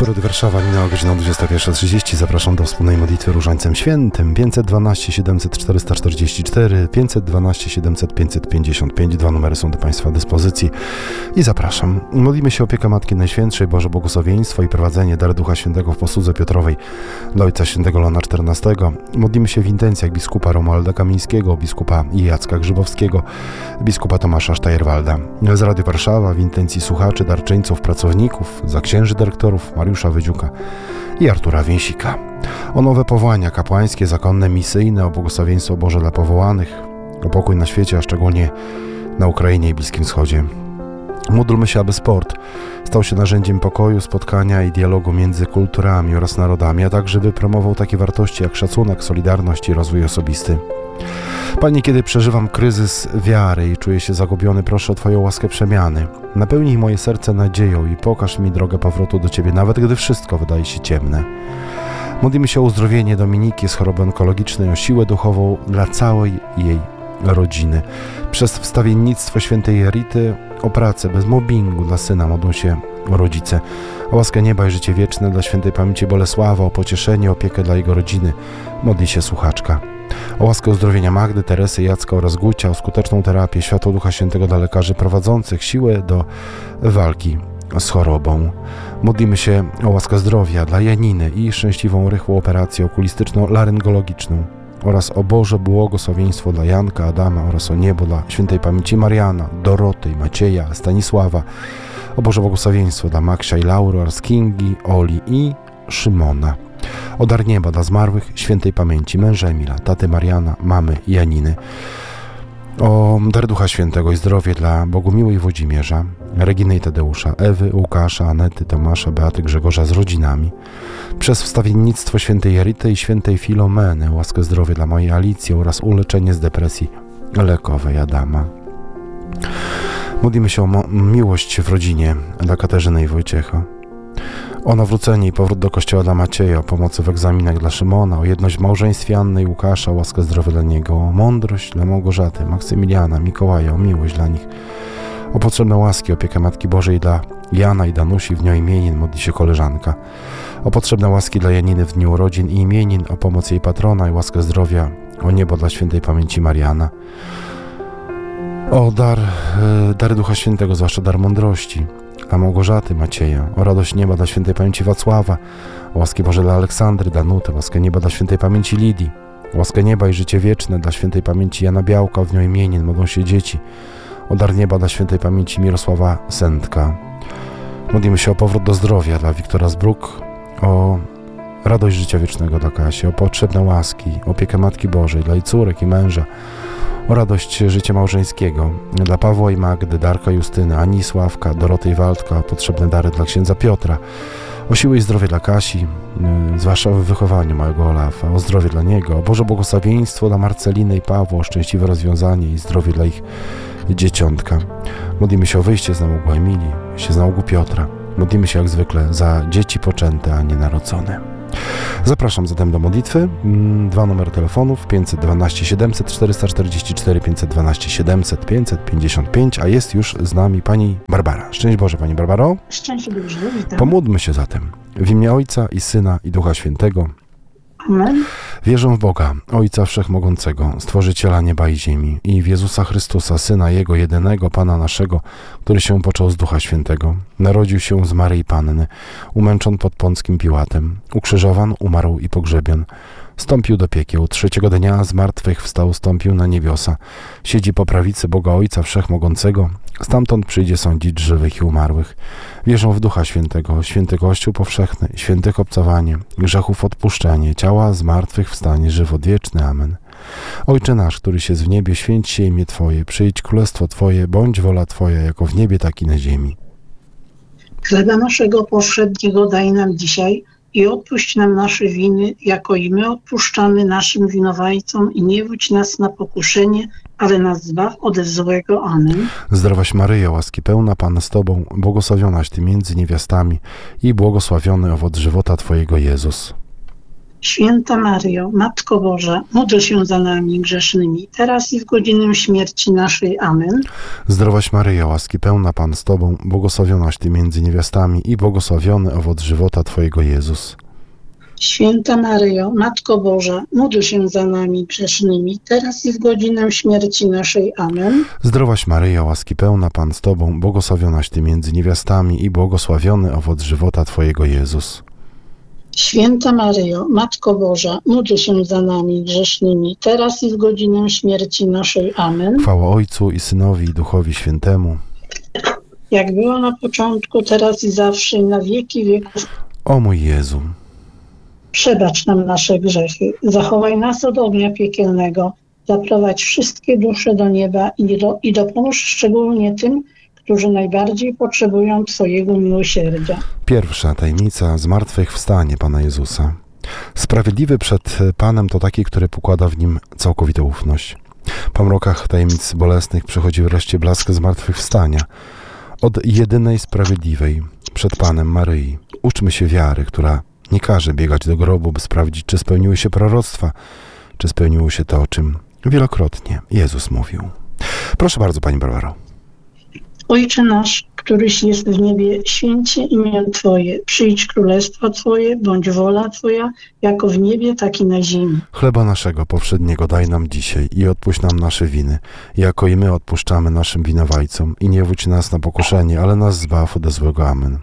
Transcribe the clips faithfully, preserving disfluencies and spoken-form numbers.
Radio Warszawa, minęła godzina dwudziesta pierwsza trzydzieści. Zapraszam do wspólnej modlitwy Różańcem Świętym. pięćset dwanaście siedemset czterysta czterdzieści cztery, pięćset dwanaście siedemset pięćset pięćdziesiąt pięć. Dwa numery są do Państwa dyspozycji i zapraszam. Modlimy się o opiekę Matki Najświętszej, Boże błogosławieństwo i prowadzenie, dar Ducha Świętego w posłudze Piotrowej dla Ojca Świętego Leona czternastego. Modlimy się w intencjach biskupa Romualda Kamińskiego, biskupa Jacka Grzybowskiego, biskupa Tomasza Sztajerwalda. Z Radio Warszawa w intencji słuchaczy, darczyńców, pracowników, za księży dyrektorów Mariusza Wydziuka i Artura Więsika. O nowe powołania kapłańskie, zakonne, misyjne, o błogosławieństwo Boże dla powołanych, o pokój na świecie, a szczególnie na Ukrainie i Bliskim Wschodzie. Módlmy się, aby sport stał się narzędziem pokoju, spotkania i dialogu między kulturami oraz narodami, a także by promował takie wartości jak szacunek, solidarność i rozwój osobisty. Panie, kiedy przeżywam kryzys wiary i czuję się zagubiony, proszę o Twoją łaskę przemiany. Napełnij moje serce nadzieją i pokaż mi drogę powrotu do Ciebie, nawet gdy wszystko wydaje się ciemne. Modlimy się o uzdrowienie Dominiki z choroby onkologicznej, o siłę duchową dla całej jej rodziny. Przez wstawiennictwo świętej Rity o pracę bez mobbingu dla syna modlą się rodzice. O łaskę nieba i życie wieczne dla świętej pamięci Bolesława, o pocieszenie, opiekę dla jego rodziny modli się słuchaczka. O łaskę uzdrowienia Magdy, Teresy, Jacka oraz Gucia, o skuteczną terapię, światło Ducha Świętego dla lekarzy prowadzących, siłę do walki z chorobą. Modlimy się o łaskę zdrowia dla Janiny i szczęśliwą, rychłą operację okulistyczno-laryngologiczną oraz o Boże błogosławieństwo dla Janka, Adama oraz o niebo dla świętej pamięci Mariana, Doroty, Macieja, Stanisława. O Boże błogosławieństwo dla Maksia i Laury oraz Kingi, Oli i Szymona. O dar nieba dla zmarłych, świętej pamięci męża Emila, taty Mariana, mamy Janiny. O dar Ducha Świętego i zdrowie dla Bogumiły i Włodzimierza, Reginy i Tadeusza, Ewy, Łukasza, Anety, Tomasza, Beaty, Grzegorza z rodzinami. Przez wstawiennictwo świętej Rity i świętej Filomeny, łaskę zdrowia dla mojej Alicji oraz uleczenie z depresji lekowej Adama. Modlimy się o mo- miłość w rodzinie dla Katarzyny i Wojciecha. O nawrócenie i powrót do kościoła dla Macieja, o pomocy w egzaminach dla Szymona, o jedność w małżeństwie Anny i Łukasza, o łaskę zdrowia dla niego, o mądrość dla Małgorzaty, Maksymiliana, Mikołaja, o miłość dla nich, o potrzebne łaski, opiekę Matki Bożej dla Jana i Danusi w dniu imienin modli się koleżanka, o potrzebne łaski dla Janiny w dniu urodzin i imienin, o pomoc jej patrona i łaskę zdrowia, o niebo dla świętej pamięci Mariana, o dar, dary Ducha Świętego, zwłaszcza dar mądrości dla Małgorzaty, Macieja, o radość nieba dla świętej pamięci Wacława, o łaskę Boże dla Aleksandry, Danuty, łaskę nieba dla świętej pamięci Lidii, łaskę nieba i życie wieczne dla świętej pamięci Jana Białka w dniu imienin modlą się dzieci, o dar nieba dla świętej pamięci Mirosława Sędka. Modlimy się o powrót do zdrowia dla Wiktora Zbruk, o radość życia wiecznego dla Kasi, o potrzebne łaski, opiekę Matki Bożej dla jej córek i męża, o radość życia małżeńskiego dla Pawła i Magdy, Darka i Justyny, Ani i Sławka, Doroty i Waldka, o potrzebne dary dla księdza Piotra, o siłę i zdrowie dla Kasi, yy, zwłaszcza w wychowaniu małego Olafa, o zdrowie dla niego, o Boże błogosławieństwo dla Marceliny i Pawła, o szczęśliwe rozwiązanie i zdrowie dla ich dzieciątka. Modlimy się o wyjście z nałogu Emilii, wyjście z nałogu Piotra. Modlimy się jak zwykle za dzieci poczęte, a nie narodzone. Zapraszam zatem do modlitwy. Dwa numery telefonów: pięćset dwanaście siedemset czterysta czterdzieści cztery, pięćset dwanaście siedemset pięćset pięćdziesiąt pięć, a jest już z nami pani Barbara. Szczęść Boże, pani Barbaro. Szczęść Boże, witam. Pomódlmy się zatem. W imię Ojca i Syna i Ducha Świętego. Amen. Wierzę w Boga, Ojca Wszechmogącego, Stworzyciela nieba i ziemi, i w Jezusa Chrystusa, Syna Jego jedynego, Pana naszego, który się począł z Ducha Świętego. Narodził się z Maryi Panny, umęczon pod Pąckim Piłatem, ukrzyżowan, umarł i pogrzebion. Stąpił do piekieł, trzeciego dnia z martwych wstał, stąpił na niebiosa. Siedzi po prawicy Boga Ojca Wszechmogącego, stamtąd przyjdzie sądzić żywych i umarłych. Wierzę w Ducha Świętego, święty Kościół powszechny, świętych obcowanie, grzechów odpuszczenie, ciała z martwych wstanie, żywot wieczny. Amen. Ojcze nasz, któryś jest w niebie, święć się imię Twoje, przyjdź królestwo Twoje, bądź wola Twoja, jako w niebie, tak i na ziemi. Chleba naszego powszedniego daj nam dzisiaj i odpuść nam nasze winy, jako i my odpuszczamy naszym winowajcom, i nie wódź nas na pokuszenie, ale nas zbaw ode złego. Amen. Zdrowaś Maryjo, łaski pełna, Pan z Tobą, błogosławionaś Ty między niewiastami i błogosławiony owoc żywota Twojego, Jezus. Święta Maryjo, Matko Boża, módl się za nami grzesznymi, teraz i w godzinę śmierci naszej. Amen. Zdrowaś Maryjo, łaski pełna Pan z Tobą, błogosławionaś Ty między niewiastami i błogosławiony owoc żywota Twojego Jezus. Święta Maryjo, Matko Boża, módl się za nami grzesznymi, teraz i w godzinę śmierci naszej. Amen. Zdrowaś Maryjo, łaski pełna Pan z Tobą, błogosławionaś Ty między niewiastami i błogosławiony owoc żywota Twojego Jezus. Święta Maryjo, Matko Boża, módl się za nami grzesznymi, teraz i w godzinę śmierci naszej. Amen. Chwała Ojcu i Synowi i Duchowi Świętemu. Jak było na początku, teraz i zawsze, i na wieki wieków. O mój Jezu, Przebacz nam nasze grzechy, zachowaj nas od ognia piekielnego, zaprowadź wszystkie dusze do nieba i, do, i dopomóż szczególnie tym, którzy najbardziej potrzebują Twojego miłosierdzia. pierwsza tajemnica zmartwychwstanie Pana Jezusa. Sprawiedliwy przed Panem to taki, który pokłada w Nim całkowitą ufność. Po mrokach tajemnic bolesnych przychodzi wreszcie blask zmartwychwstania. Od jedynej sprawiedliwej przed Panem Maryi. Uczmy się wiary, która nie każe biegać do grobu, by sprawdzić, czy spełniły się proroctwa, czy spełniło się to, o czym wielokrotnie Jezus mówił. Proszę bardzo, Pani Barbaro. Ojcze nasz, któryś jest w niebie, święcie imię Twoje, przyjdź królestwo Twoje, bądź wola Twoja, jako w niebie, tak i na ziemi. Chleba naszego powszedniego daj nam dzisiaj i odpuść nam nasze winy, jako i my odpuszczamy naszym winowajcom. I nie wódź nas na pokuszenie, ale nas zbaw ode złego. Amen.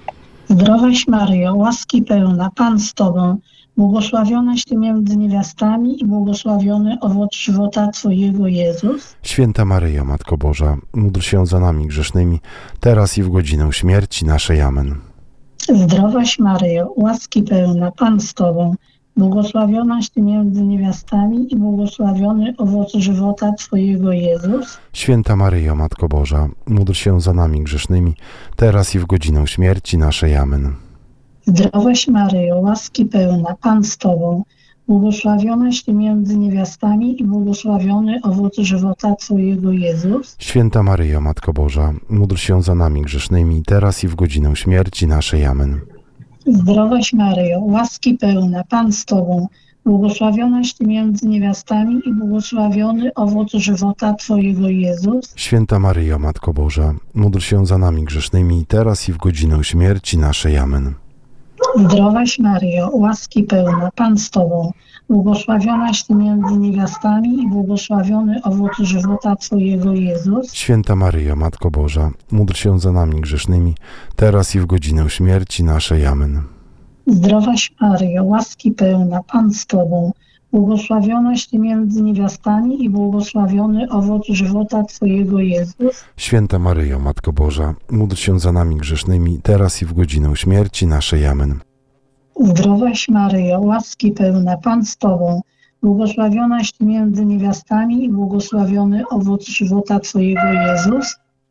Zdrowaś Maryjo, łaski pełna, Pan z Tobą, błogosławionaś Ty między niewiastami i błogosławiony owoc żywota Twojego Jezus. Święta Maryjo, Matko Boża, módl się za nami grzesznymi, teraz i w godzinę śmierci naszej. Amen. Zdrowaś Maryjo, łaski pełna, Pan z Tobą, błogosławionaś Ty między niewiastami i błogosławiony owoc żywota Twojego Jezus. Święta Maryjo, Matko Boża, módl się za nami grzesznymi, teraz i w godzinę śmierci naszej. Amen. Zdrowaś Maryjo, łaski pełna, Pan z Tobą, błogosławionaś Ty między niewiastami i błogosławiony owoc żywota Twojego Jezus. Święta Maryjo, Matko Boża, módl się za nami grzesznymi, teraz i w godzinę śmierci naszej. Amen. Zdrowaś Maryjo, łaski pełna, Pan z Tobą, błogosławionaś Ty między niewiastami i błogosławiony owoc żywota Twojego Jezus. Święta Maryjo, Matko Boża, módl się za nami grzesznymi, teraz i w godzinę śmierci naszej. Amen. Zdrowaś Maryjo, łaski pełna, Pan z Tobą, błogosławionaś Ty między niewiastami i błogosławiony owoc żywota Twojego Jezus. Święta Maryjo, Matko Boża, módl się za nami grzesznymi, teraz i w godzinę śmierci naszej. Amen. Zdrowaś Maryjo, łaski pełna, Pan z Tobą, błogosławionaś Ty między niewiastami i błogosławiony owoc żywota Twojego Jezus. Święta Maryjo, Matko Boża, módl się za nami grzesznymi, teraz i w godzinę śmierci naszej. Amen. Zdrowaś Maryjo, łaski pełna, Pan z Tobą, błogosławionaś Ty między niewiastami i błogosławiony owoc żywota Twojego Jezus.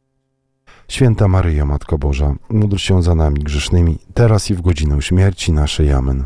Święta Maryjo, Matko Boża, módl się za nami grzesznymi, teraz i w godzinę śmierci naszej. Amen.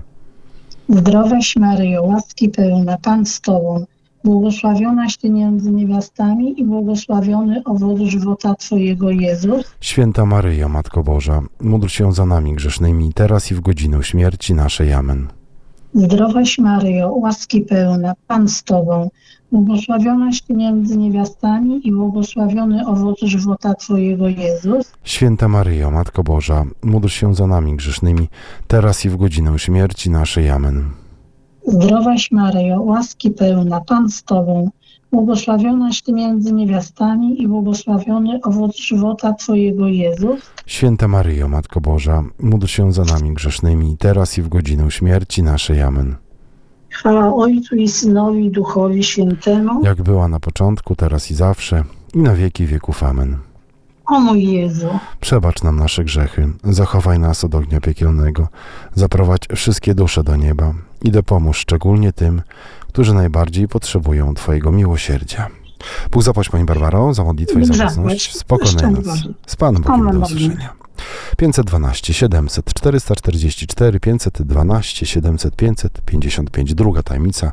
Zdrowaś Maryjo, łaski pełna, Pan z Tobą, błogosławionaś Ty między niewiastami i błogosławiony owoc żywota Twojego Jezus. Święta Maryjo, Matko Boża, módl się za nami grzesznymi, teraz i w godzinę śmierci naszej. Amen. Zdrowaś Maryjo, łaski pełna, Pan z Tobą, błogosławionaś Ty między niewiastami i błogosławiony owoc żywota Twojego Jezus. Święta Maryjo, Matko Boża, módl się za nami grzesznymi, teraz i w godzinę śmierci naszej. Amen. Zdrowaś Maryjo, łaski pełna, Pan z Tobą, błogosławionaś Ty między niewiastami i błogosławiony owoc żywota Twojego Jezus. Święta Maryjo, Matko Boża, módl się za nami grzesznymi, teraz i w godzinę śmierci naszej. Amen. Chwała Ojcu i Synowi i Duchowi Świętemu. Jak była na początku, teraz i zawsze, i na wieki wieków. Amen. O mój Jezu, Przebacz nam nasze grzechy, zachowaj nas od ognia piekielnego, zaprowadź wszystkie dusze do nieba i dopomóż szczególnie tym, którzy najbardziej potrzebują Twojego miłosierdzia. Bóg zapłać, Pani Barbaro, za modlitwę i za obecność. Spokojnej nocy. Z Panem Bogiem do usłyszenia. pięćset dwanaście siedemset czterysta czterdzieści cztery, pięćset dwanaście siedemset pięćset pięćdziesiąt pięć. Druga tajemnica.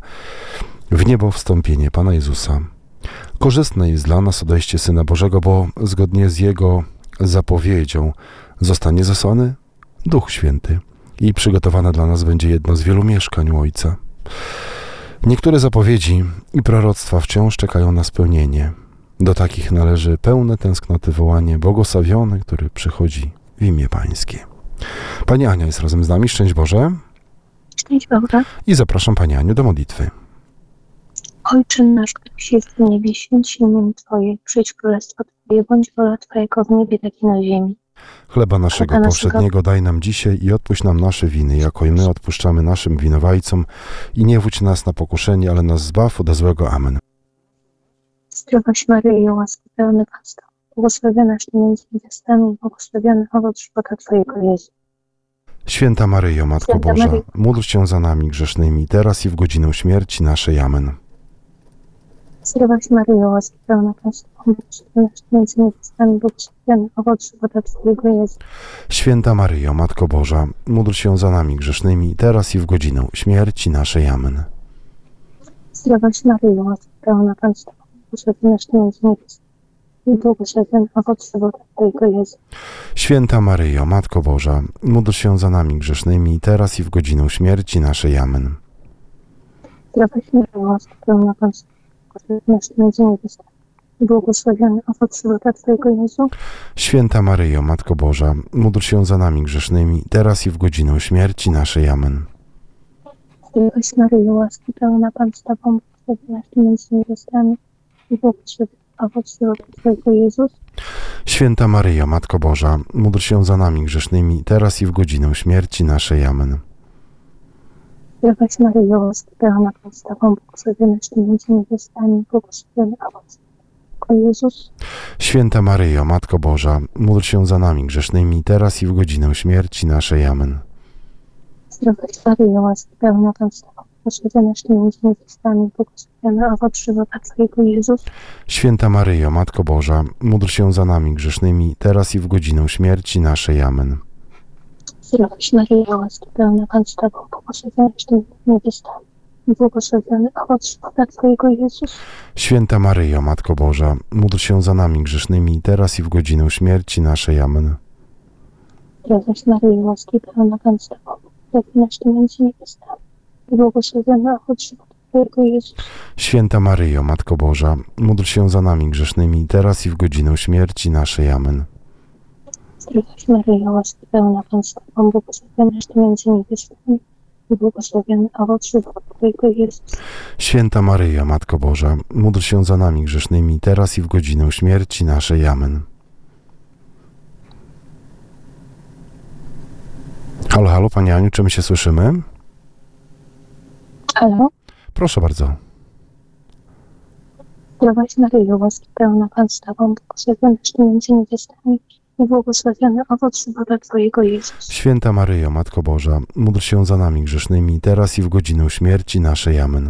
W niebo wstąpienie Pana Jezusa. Korzystne jest dla nas odejście Syna Bożego, bo zgodnie z Jego zapowiedzią zostanie zesłany Duch Święty, i przygotowane dla nas będzie jedno z wielu mieszkań u Ojca. Niektóre zapowiedzi i proroctwa wciąż czekają na spełnienie. Do takich należy pełne tęsknoty wołanie błogosławiony, który przychodzi w imię Pańskie. Pani Ania jest razem z nami. Szczęść Boże. Szczęść Boże. I zapraszam Pani Aniu do modlitwy. Ojcze nasz, któryś jest w niebie, święć się imię Twoje, przyjdź królestwo Twoje, bądź wola Twoja jako w niebie, tak i na ziemi. Chleba naszego Chleba naszego powszedniego daj nam dzisiaj i odpuść nam nasze winy, jako i my odpuszczamy naszym winowajcom. I nie wódź nas na pokuszenie, ale nas zbaw ode złego. Amen. Zdrowaś Maryjo, łaski pełny Pan z Tobą, błogosławionaś Ty między niewiastami, i błogosławiony owoc żywota Twojego Jezu. Święta Maryjo, Matko Święta Boża, Maryjo. módl się za nami grzesznymi, teraz i w godzinę śmierci naszej. Amen. Zdrowaś Maryjo, łaski pełna Pan z Tobą, błogosławionaś Ty między niewiastami, błogosławiony owoc żywota Twojego Jezu. Święta Maryjo, Matko Boża, módl się za nami grzesznymi, teraz i w godzinę śmierci naszej. Amen. Zdrowaś Maryjo, łaski pełna Pan z Tobą, błogosławionaś Ty między niewiastami, i błogosławiony owoc żywota Twojego Jezu. Święta Maryjo, Matko Boża, módl się za nami grzesznymi, teraz i w godzinę śmierci naszej. Amen. Zdrowaś Maryjo, łaski pełna Pan z Tobą, błogosławionaś Ty między niewiastami, i błogosławiony owoc żywota Twojego Jezu. Święta Maryjo, Matko Boża, módl się za nami grzesznymi, teraz i w godzinę śmierci naszej. Amen. Zdrowaś Maryjo, łaski pełna Pan z Tobą, błogosławionaś Ty między niewiastami, i błogosławiony owoc żywota Twojego Jezus. Święta Maryjo, Matko Boża, módl się za nami grzesznymi, teraz i w godzinę śmierci naszej. Amen. Zdrowaś Maryjo, łaski pełna Pan z Tobą, błogosławionaś Ty między niewiastami, błogosławiony owoc Twojego Jezus. Święta Maryjo, Matko Boża, módl się za nami grzesznymi, teraz i w godzinę śmierci naszej. Amen. Zdrowaś Maryjo, łaski pełna Pan z Tobą, błogosławionaś Ty między niewiastami, błogosławiony owoc żywota Twojego Jezus. Święta Maryjo, Matko Boża, módl się za nami grzesznymi, teraz i w godzinę śmierci naszej. Amen. Zdrowaś Maryjo, łaski pełna Pan z Tobą, błogosławionaś Ty między niewiastami, i błogosławiony owoc żywota Twojego Jezus. Święta Maryjo, Matko Boża, módl się za nami grzesznymi, teraz i w godzinę śmierci naszej. Amen. Zdrowaś Maryjo, łaski pełna Pan z Tobą, błogosławionaś Ty między niewiastami, i błogosławiony owoc żywota Twojego Jezus. Święta Maryjo, Matko Boża, módl się za nami grzesznymi, teraz i w godzinę śmierci naszej. Amen. Zdrowaś Maryjo, łaski pełna Pan z Tobą, błogosławionaś Ty między niewiastami, i błogosławiony owoc żywota Twojego Jezus. Święta Maryjo, Matko Boża, módl się za nami grzesznymi, teraz i w godzinę śmierci naszej. Amen. Halo, halo, Pani Aniu, czy my się słyszymy? Halo? Proszę bardzo. Zdrowaś Maryjo, łaski pełna Pan z Tobą, błogosławionaś Ty między niewiastami, i błogosławiony owoc żywota Twojego Jezus. Święta Maryjo, Matko Boża, módl się za nami grzesznymi, teraz i w godzinę śmierci naszej. Amen.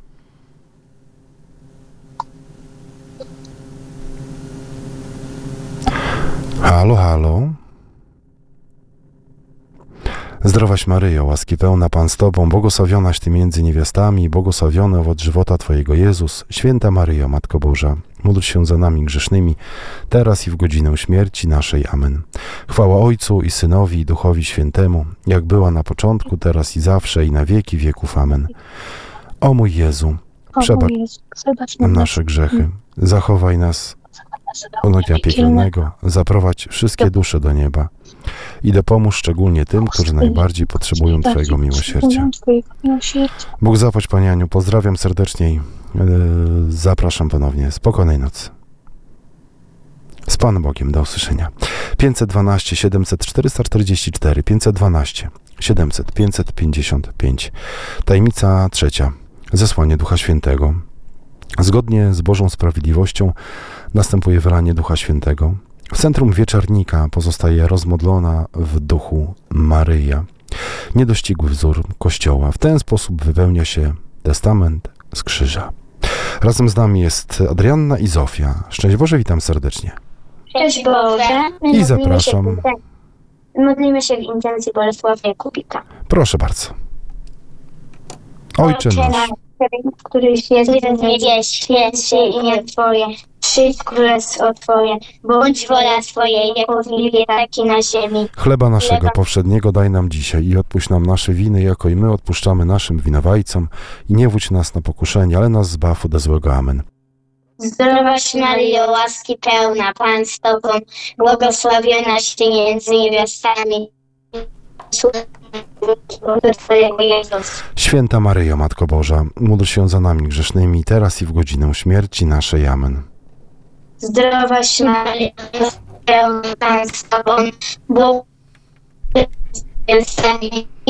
Halo, halo. Zdrowaś Maryjo, łaski pełna Pan z Tobą, błogosławionaś Ty między niewiastami, błogosławiony owoc żywota Twojego Jezus. Święta Maryjo, Matko Boża, módl się za nami grzesznymi, teraz i w godzinę śmierci naszej. Amen. Chwała Ojcu i Synowi i Duchowi Świętemu, jak była na początku, teraz i zawsze, i na wieki wieków. Amen. O mój Jezu, O przebacz mój Jezu, przebacz nam nam nasze grzechy, zachowaj nas od ognia piekielnego, zaprowadź wszystkie dusze do nieba i dopomóż szczególnie tym, którzy najbardziej potrzebują Twojego miłosierdzia. Twojego miłosierdzia. Bóg zapłać, Pani Aniu, pozdrawiam serdecznie i yy, zapraszam ponownie. Spokojnej nocy. Z Panem Bogiem, do usłyszenia. pięćset dwanaście siedemset czterysta czterdzieści cztery, pięćset dwanaście siedemset pięćset pięćdziesiąt pięć. Tajemnica trzecia. Zesłanie Ducha Świętego. Zgodnie z Bożą sprawiedliwością następuje wylanie Ducha Świętego. W centrum wieczornika pozostaje rozmodlona w duchu Maryja. Niedościgły wzór Kościoła. W ten sposób wypełnia się testament z krzyża. Razem z nami jest Adrianna i Zofia. Szczęść Boże, witam serdecznie. Szczęść Boże. My I zapraszam. Się w, modlimy się w intencji Bolesława Jakubika. Proszę bardzo. Ojcze nasz, któryś jest w niebie, święć się imię Twoje. Przyjdź królestwo Twoje, bądź wola Twoja, jako w niebie, tak i na ziemi. Chleba naszego Chleba. powszedniego daj nam dzisiaj i odpuść nam nasze winy, jako i my odpuszczamy naszym winowajcom. I nie wódź nas na pokuszenie, ale nas zbaw ode złego. Amen. Zdrowaś Maryjo, łaski pełna, Pan z Tobą, błogosławionaś Ty między niewiastami. Twojego Jezus. Święta Maryjo, Matko Boża, módl się za nami grzesznymi, teraz i w godzinę śmierci naszej. Amen. Zdrowaś Maryjo, łaski pełna, Pan z Tobą, błogosławionaś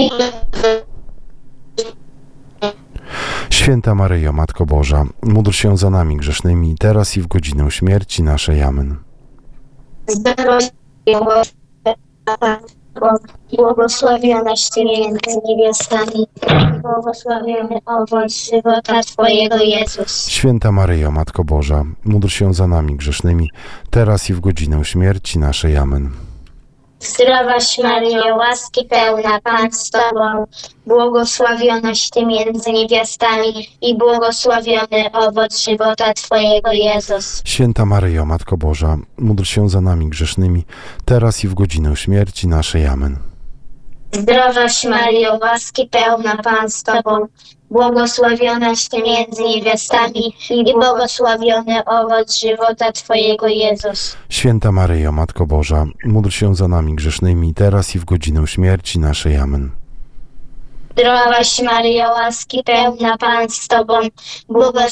Święta Maryjo, Matko Boża, módl się za nami grzesznymi, teraz i w godzinę śmierci naszej. Amen. Zdrowaś Maryjo, łaski pełna, błogosławionaś Ty między niewiastami, błogosławiony owoc żywota Twojego Jezus. Święta Maryjo, Matko Boża, módl się za nami grzesznymi, teraz i w godzinę śmierci naszej. Amen. Zdrowaś Maryjo, łaski pełna, Pan z Tobą, błogosławionaś Ty między niewiastami i błogosławiony owoc żywota Twojego Jezus. Święta Maryjo, Matko Boża, módl się za nami grzesznymi, teraz i w godzinę śmierci naszej. Amen. Zdrowaś Maryjo, łaski pełna, Pan z Tobą, błogosławionaś Ty między niewiastami i błogosławiony owoc żywota Twojego Jezus. Święta Maryjo, Matko Boża, módl się za nami grzesznymi, teraz i w godzinę śmierci naszej. Amen. Zdrowaś Maryjo, łaski pełna, Pan z Tobą,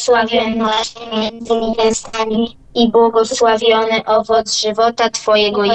błogosławionaś Ty między niewiastami i błogosławiony owoc żywota Twojego